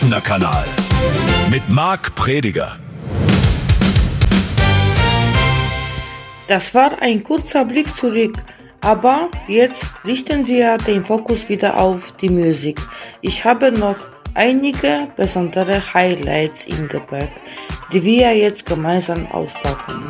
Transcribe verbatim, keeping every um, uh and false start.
offener Kanal mit Marc Prediger. Das war ein kurzer Blick zurück, aber jetzt richten wir den Fokus wieder auf die Musik. Ich habe noch einige besondere Highlights im Gepäck, die wir jetzt gemeinsam auspacken.